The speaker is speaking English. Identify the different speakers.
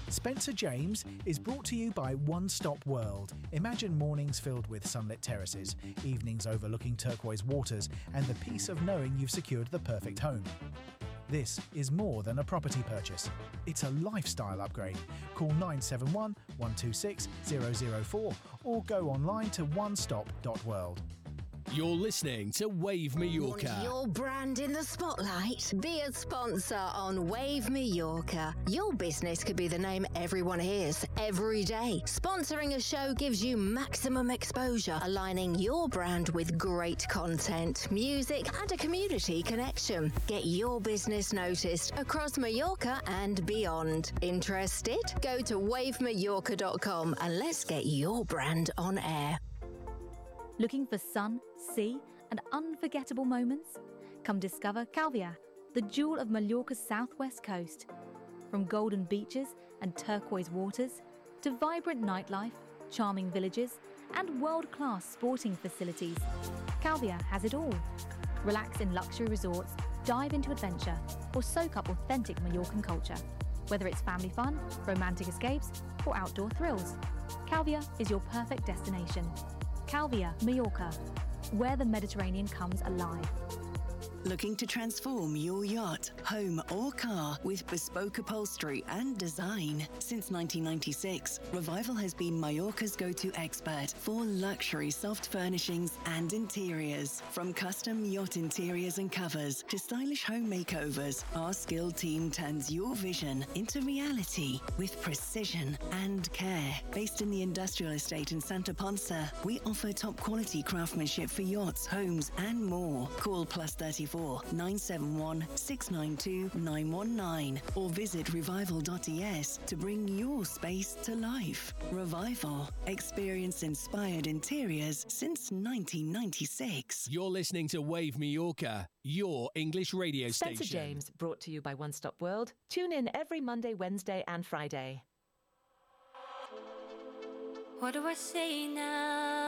Speaker 1: Spencer James is brought to you by One Stop World. Imagine mornings filled with sunlit terraces, evenings overlooking turquoise waters, and the peace of knowing you've secured the perfect home. This is more than a property purchase. It's a lifestyle upgrade. Call 971 126 004 or go online to onestop.world.
Speaker 2: You're listening to Wave Mallorca.
Speaker 3: Want your brand in the spotlight? Be a sponsor on Wave Mallorca. Your business could be the name everyone hears every day. Sponsoring a show gives you maximum exposure, aligning your brand with great content, music, and a community connection. Get your business noticed across Mallorca and beyond. Interested? Go to wavemallorca.com and let's get your brand on air.
Speaker 4: Looking for sun, sea, and unforgettable moments? Come discover Calvia, the jewel of Mallorca's southwest coast. From golden beaches and turquoise waters to vibrant nightlife, charming villages, and world-class sporting facilities, Calvia has it all. Relax in luxury resorts, dive into adventure, or soak up authentic Mallorcan culture. Whether it's family fun, romantic escapes, or outdoor thrills, Calvia is your perfect destination. Calvia, Mallorca, where the Mediterranean comes alive.
Speaker 5: Looking to transform your yacht, home or car with bespoke upholstery and design? Since 1996, Revival has been Mallorca's go-to expert for luxury soft furnishings and interiors. From custom yacht interiors and covers to stylish home makeovers, our skilled team turns your vision into reality with precision and care. Based in the industrial estate in Santa Ponsa, we offer top quality craftsmanship for yachts, homes and more. Call +34 971 692 919 or visit revival.es to bring your space to life. Revival. Experience inspired interiors since 1996.
Speaker 2: You're listening to Wave Mallorca, your English radio station.
Speaker 6: Spencer James, brought to you by One Stop World. Tune in every Monday, Wednesday and Friday.
Speaker 7: What do I say now?